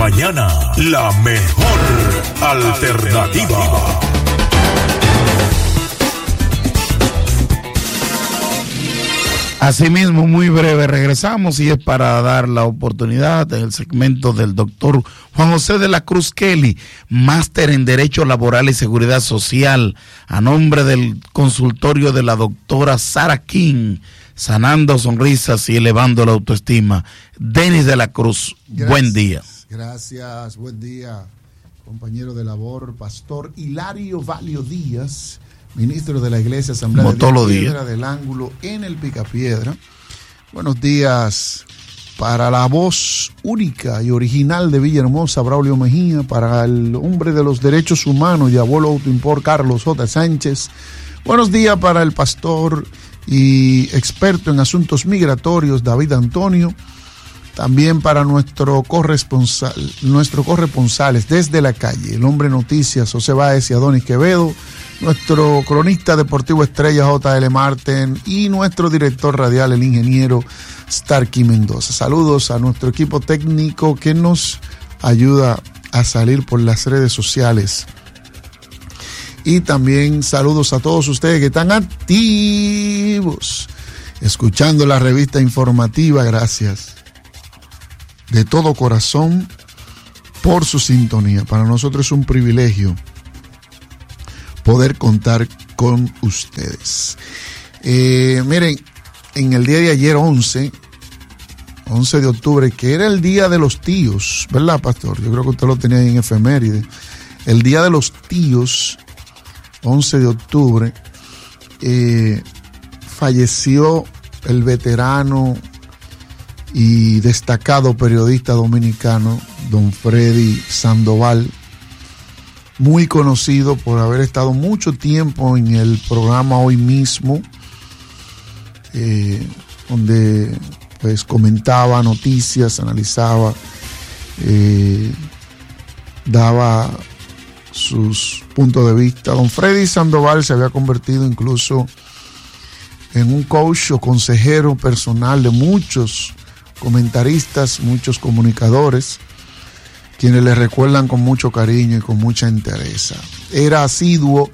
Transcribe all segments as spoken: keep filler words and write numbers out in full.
mañana, la mejor alternativa. Asimismo, muy breve, regresamos y es para dar la oportunidad en el segmento del doctor Juan José de la Cruz Kelly, máster en Derecho Laboral y Seguridad Social, a nombre del consultorio de la doctora Sara King, sanando sonrisas y elevando la autoestima. Denis de la Cruz, gracias, buen día. Gracias, buen día, compañero de labor, pastor Hilario Valio Díaz, ministro de la Iglesia Asamblea de Piedra del Ángulo en el Picapiedra. Buenos días para la voz única y original de Villahermosa, Braulio Mejía, para el hombre de los derechos humanos y abuelo autoimpor, Carlos J. Sánchez. Buenos días para el pastor y experto en asuntos migratorios, David Antonio. También para nuestro corresponsal, nuestro corresponsales desde la calle, el hombre noticias, José Báez y Adonis Quevedo, nuestro cronista deportivo estrella J L Marten y nuestro director radial, el ingeniero Starkey Mendoza. Saludos a nuestro equipo técnico que nos ayuda a salir por las redes sociales. Y también saludos a todos ustedes que están activos, escuchando la revista informativa. Gracias de todo corazón por su sintonía. Para nosotros es un privilegio poder contar con ustedes. Eh, miren, en el día de ayer, once de octubre, que era el día de los tíos, ¿verdad, pastor? Yo creo que usted lo tenía ahí en efeméride. El día de los tíos, once de octubre, eh, falleció el veterano y destacado periodista dominicano, don Freddy Sandoval, muy conocido por haber estado mucho tiempo en el programa Hoy Mismo, eh, donde pues comentaba noticias, analizaba, eh, daba sus puntos de vista. Don Freddy Sandoval se había convertido incluso en un coach o consejero personal de muchos comentaristas, muchos comunicadores, quienes le recuerdan con mucho cariño y con mucha entereza. Era asiduo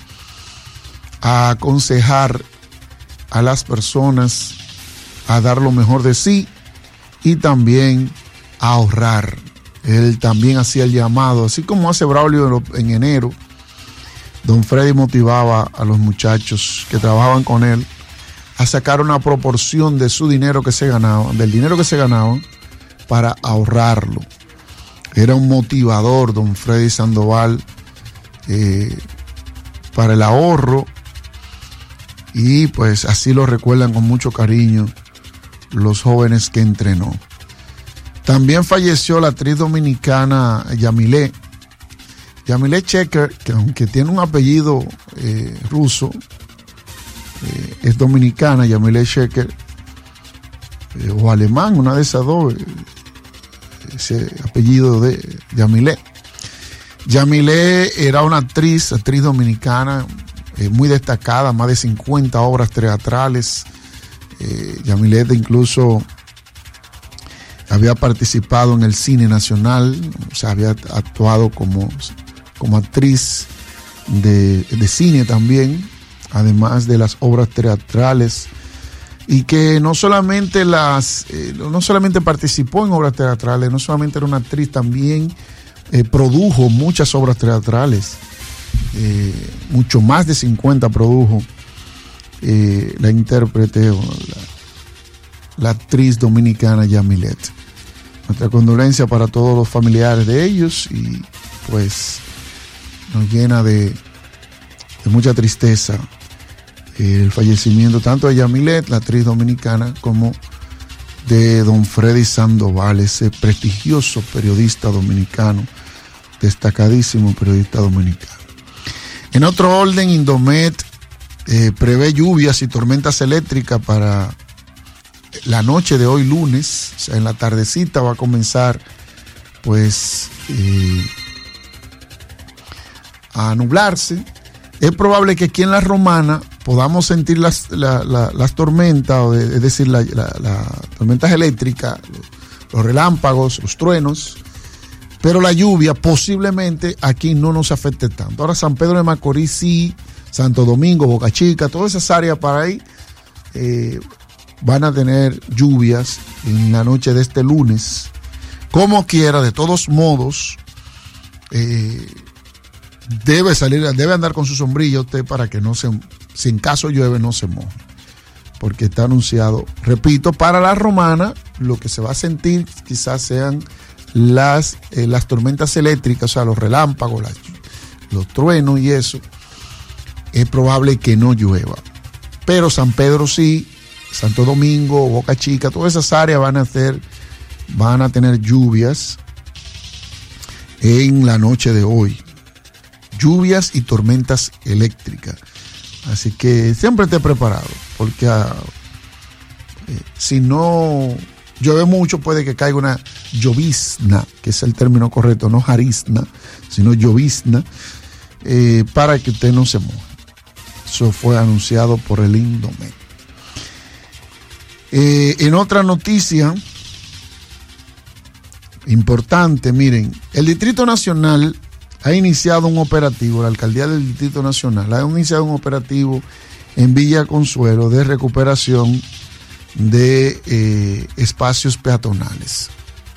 a aconsejar a las personas a dar lo mejor de sí y también a ahorrar. Él también hacía el llamado, así como hace Braulio en enero. Don Freddy motivaba a los muchachos que trabajaban con él a sacar una proporción de su dinero que se ganaban, del dinero que se ganaban, para ahorrarlo. Era un motivador, don Freddy Sandoval, eh, para el ahorro, y pues así lo recuerdan con mucho cariño los jóvenes que entrenó. También falleció la actriz dominicana Yamilé, Yamilé Checker, que aunque tiene un apellido eh, ruso, eh, es dominicana, Yamilé Checker, eh, o alemán, una de esas dos, eh, ese apellido de Yamilé. Yamilé era una actriz, actriz dominicana, eh, muy destacada, más de cincuenta obras teatrales. Eh, Yamilé incluso había participado en el cine nacional, o sea, había actuado como, como actriz de, de cine también, además de las obras teatrales, y que no solamente las eh, no solamente participó en obras teatrales, no solamente era una actriz, también eh, produjo muchas obras teatrales, eh, mucho más de cincuenta produjo eh, la intérprete, la, la actriz dominicana Yamilet. Nuestra condolencia para todos los familiares de ellos, y pues nos llena de, de mucha tristeza el fallecimiento tanto de Yamilet, la actriz dominicana, como de don Freddy Sandoval, ese prestigioso periodista dominicano, destacadísimo periodista dominicano. En otro orden, Indomet eh, prevé lluvias y tormentas eléctricas para la noche de hoy lunes, o sea, en la tardecita va a comenzar pues eh, a nublarse. Es probable que aquí en La Romana podamos sentir las, la, la, las tormentas, es decir, las la, la tormentas eléctricas, los, los relámpagos, los truenos, pero la lluvia posiblemente aquí no nos afecte tanto. Ahora San Pedro de Macorís sí, Santo Domingo, Boca Chica, todas esas áreas para ahí eh, van a tener lluvias en la noche de este lunes. Como quiera, de todos modos, eh, debe salir, debe andar con su sombrilla usted para que no se, si en caso llueve, no se moje. Porque está anunciado, repito, para la Romana, lo que se va a sentir quizás sean las, eh, las tormentas eléctricas, o sea, los relámpagos, las, los truenos y eso. Es probable que no llueva. Pero San Pedro sí, Santo Domingo, Boca Chica, todas esas áreas van a hacer, van a tener lluvias en la noche de hoy. Lluvias y tormentas eléctricas. Así que siempre esté preparado, porque uh, eh, si no llueve mucho puede que caiga una llovizna, que es el término correcto, no jarizna, sino llovizna, eh, para que usted no se moje. Eso fue anunciado por el Indomet. Eh, en otra noticia importante, miren, el Distrito Nacional ha iniciado un operativo, la Alcaldía del Distrito Nacional ha iniciado un operativo en Villa Consuelo de recuperación de eh, espacios peatonales.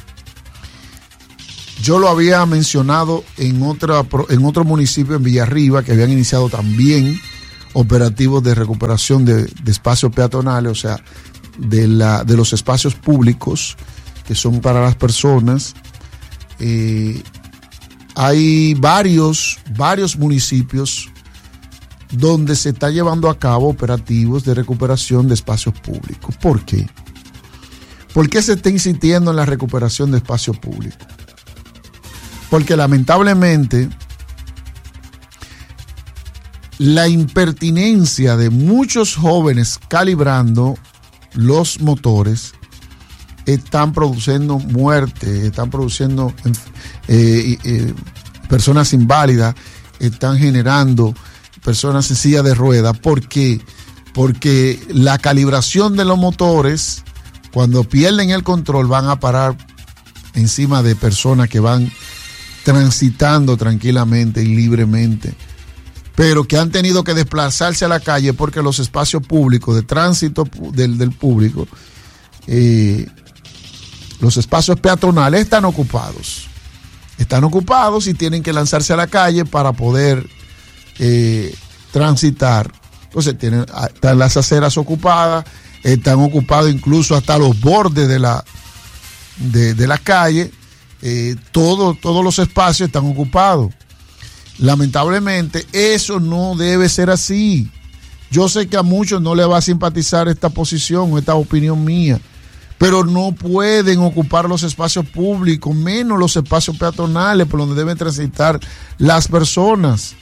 Yo lo había mencionado en, otra, en otro municipio, en Villarriba, que habían iniciado también operativos de recuperación de, de espacios peatonales, o sea, de, la, de los espacios públicos que son para las personas. Eh, Hay varios, varios municipios donde se está llevando a cabo operativos de recuperación de espacios públicos. ¿Por qué? ¿Por qué se está insistiendo en la recuperación de espacios públicos? Porque lamentablemente la impertinencia de muchos jóvenes calibrando los motores están produciendo muerte, están produciendo eh, eh, personas inválidas, están generando personas en silla de ruedas. ¿Por qué? Porque la calibración de los motores, cuando pierden el control, van a parar encima de personas que van transitando tranquilamente y libremente, pero que han tenido que desplazarse a la calle porque los espacios públicos de tránsito del, del público, eh, los espacios peatonales están ocupados. Están ocupados y tienen que lanzarse a la calle para poder eh, transitar. Entonces tienen, están las aceras ocupadas, están ocupados incluso hasta los bordes de la, de, de la calle. Eh, todo, todos los espacios están ocupados. Lamentablemente eso no debe ser así. Yo sé que a muchos no les va a simpatizar esta posición, esta opinión mía, pero no pueden ocupar los espacios públicos, menos los espacios peatonales por donde deben transitar las personas.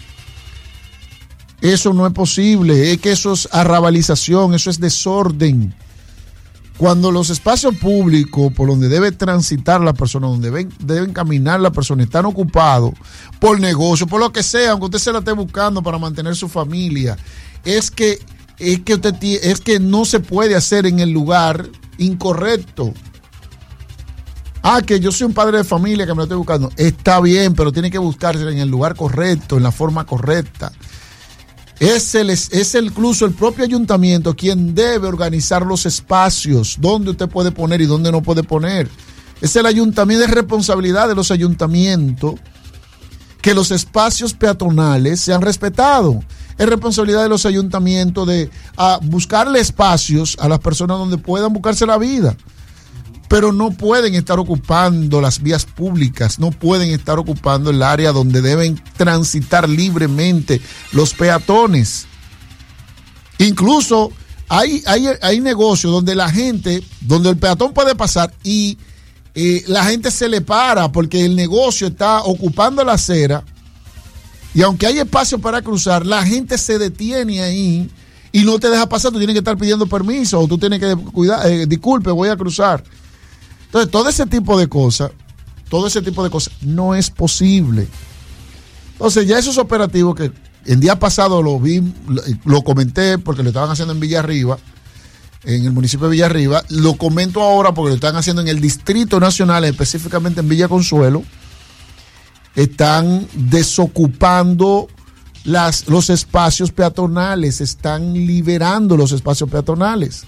Eso no es posible, es que eso es arrabalización, eso es desorden. Cuando los espacios públicos por donde debe transitar la persona, donde deben, deben caminar la persona, están ocupados por negocio, por lo que sea, aunque usted se la esté buscando para mantener su familia, es que, es que, usted, es que no se puede hacer en el lugar incorrecto. Ah, que yo soy un padre de familia que me lo estoy buscando. Está bien, pero tiene que buscarse en el lugar correcto, en la forma correcta. Es, el, es el, incluso el propio ayuntamiento quien debe organizar los espacios, donde usted puede poner y donde no puede poner. Es el ayuntamiento, es responsabilidad de los ayuntamientos que los espacios peatonales sean respetados. Es responsabilidad de los ayuntamientos de a, buscarle espacios a las personas donde puedan buscarse la vida. Pero no pueden estar ocupando las vías públicas, no pueden estar ocupando el área donde deben transitar libremente los peatones. Incluso hay, hay, hay negocios donde la gente, donde el peatón puede pasar y eh, la gente se le para porque el negocio está ocupando la acera y aunque hay espacio para cruzar, la gente se detiene ahí y no te deja pasar, tú tienes que estar pidiendo permiso o tú tienes que cuidar, eh, disculpe, voy a cruzar. Entonces, todo ese tipo de cosas, todo ese tipo de cosas no es posible. Entonces, ya esos operativos que el día pasado lo vi, lo, lo comenté porque lo estaban haciendo en Villarriba, en el municipio de Villarriba, lo comento ahora porque lo están haciendo en el Distrito Nacional, específicamente en Villa Consuelo, están desocupando las, los espacios peatonales, están liberando los espacios peatonales.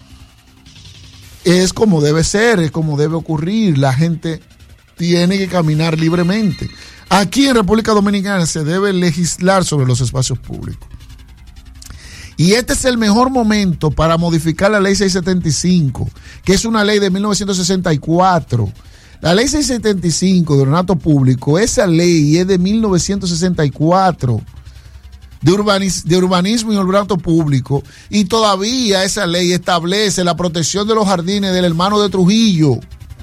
Es como debe ser, es como debe ocurrir. La gente tiene que caminar libremente. Aquí en República Dominicana se debe legislar sobre los espacios públicos. Y este es el mejor momento para modificar la ley seiscientos setenta y cinco, que es una ley de mil novecientos sesenta y cuatro. La ley seiscientos setenta y cinco de ornato público, esa ley es de mil novecientos sesenta y cuatro, de, urbanis, de urbanismo y ornato público, y todavía esa ley establece la protección de los jardines del hermano de Trujillo.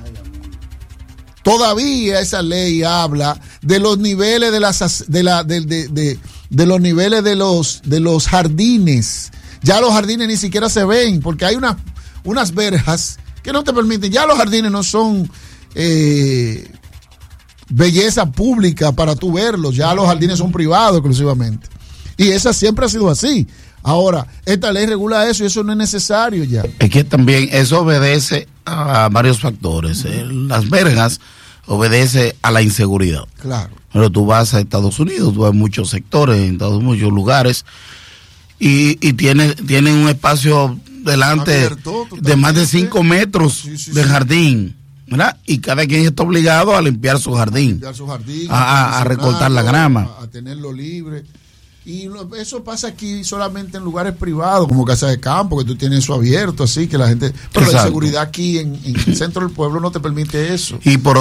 Todavía esa ley habla de los niveles de las de la de, de, de, de los niveles de los de los jardines. Ya los jardines ni siquiera se ven porque hay unas unas verjas que no te permiten. Ya los jardines no son eh, belleza pública para tú verlos. Ya los jardines son privados exclusivamente. Y esa siempre ha sido así. Ahora, esta ley regula eso y eso no es necesario ya. Es que también eso obedece a varios factores. Uh-huh. Las verjas obedece a la inseguridad. Claro. Pero tú vas a Estados Unidos, tú vas a muchos sectores, en todos muchos lugares, y, y tienen tiene un espacio delante abierto, de más de cinco metros sí, sí, de sí. jardín, ¿verdad? Y cada quien está obligado a limpiar su jardín, a, limpiar su jardín, a, a, a recortar la grama. A, a tenerlo libre. Y eso pasa aquí solamente en lugares privados, como casa de campo, que tú tienes eso abierto, así que la gente... Pero Exacto. La inseguridad aquí en, en el centro del pueblo no te permite eso. Y por